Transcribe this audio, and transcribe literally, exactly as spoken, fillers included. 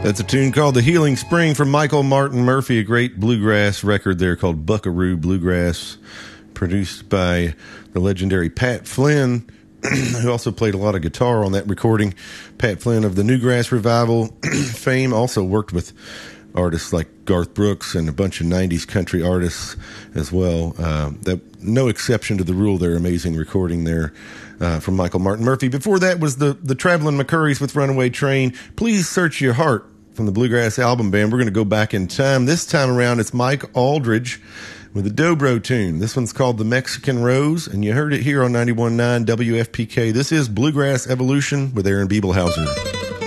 That's a tune called The Healing Spring from Michael Martin Murphey, a great bluegrass record there called Buckaroo Bluegrass, produced by the legendary Pat Flynn, who also played a lot of guitar on that recording. Pat Flynn of the Newgrass Revival fame, also worked with artists like Garth Brooks and a bunch of nineties country artists as well. Uh, that no exception to the rule there. Amazing recording there uh, from Michael Martin Murphey. Before that was the, the Traveling McCurrys with Runaway Train. Please Search Your Heart from the Bluegrass Album Band. We're going to go back in time. This time around, it's Mike Aldridge with a dobro tune. This one's called The Mexican Rose, and you heard it here on ninety-one point nine W F P K. This is Bluegrass Evolution with Aaron Biebelhauser.